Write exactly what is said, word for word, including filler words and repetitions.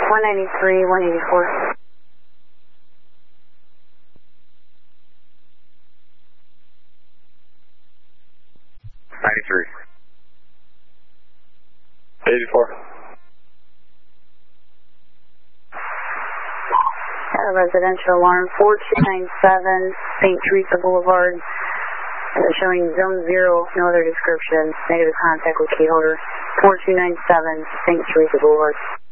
one ninety-three, one eighty-four. ninety-three. eighty-four. Uh, residential alarm four two nine seven, Saint Teresa Boulevard. Uh, showing zone zero, no other description. Negative contact with key holder. four two nine seven, Saint Teresa Boulevard.